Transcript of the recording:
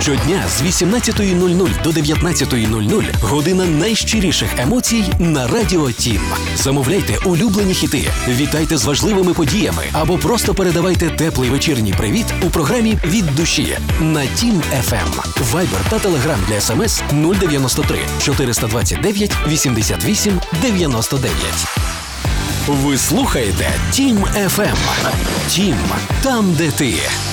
Щодня з 18:00 до 19:00 година найщиріших емоцій на Радіо Тім. Замовляйте улюблені хіти, вітайте з важливими подіями або просто передавайте теплий вечірній привіт у програмі «Від душі» на Тім ФМ. Вайбер та Телеграм для СМС 093 429 88 99. Ви слухаєте Тім ФМ. Тім – там, де ти.